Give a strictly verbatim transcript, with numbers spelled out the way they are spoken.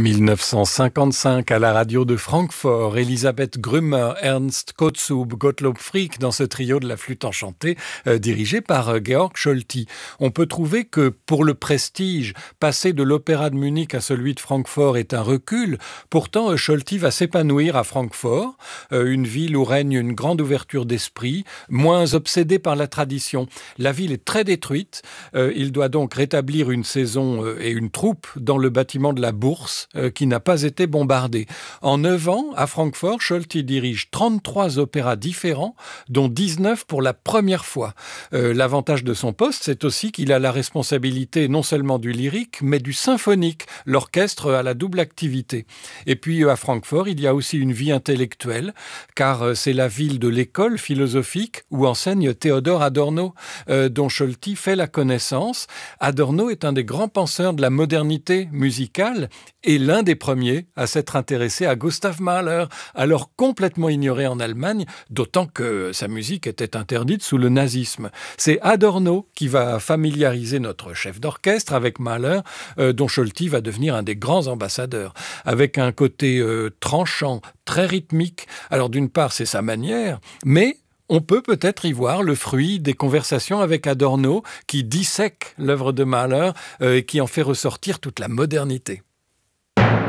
mille neuf cent cinquante-cinq, à la radio de Francfort, Elisabeth Grümmer, Ernst Kotzub, Gottlob Fricke dans ce trio de la flûte enchantée euh, dirigé par euh, Georg Scholti. On peut trouver que pour le prestige, passer de l'opéra de Munich à celui de Francfort est un recul. Pourtant, euh, Scholti va s'épanouir à Francfort, euh, une ville où règne une grande ouverture d'esprit, moins obsédée par la tradition. La ville est très détruite. Euh, il doit donc rétablir une saison euh, et une troupe dans le bâtiment de la Bourse, Euh, qui n'a pas été bombardé. En neuf ans, à Francfort, Scholti dirige trente-trois opéras différents, dont dix-neuf pour la première fois. Euh, l'avantage de son poste, c'est aussi qu'il a la responsabilité non seulement du lyrique, mais du symphonique. L'orchestre a la double activité. Et puis, à Francfort, il y a aussi une vie intellectuelle, car euh, c'est la ville de l'école philosophique où enseigne Théodore Adorno, euh, dont Scholti fait la connaissance. Adorno est un des grands penseurs de la modernité musicale et l'un des premiers à s'être intéressé à Gustav Mahler, alors complètement ignoré en Allemagne, d'autant que sa musique était interdite sous le nazisme. C'est Adorno qui va familiariser notre chef d'orchestre avec Mahler, euh, dont Scholti va devenir un des grands ambassadeurs, avec un côté euh, tranchant, très rythmique. Alors d'une part, c'est sa manière, mais on peut peut-être y voir le fruit des conversations avec Adorno qui dissèque l'œuvre de Mahler euh, et qui en fait ressortir toute la modernité.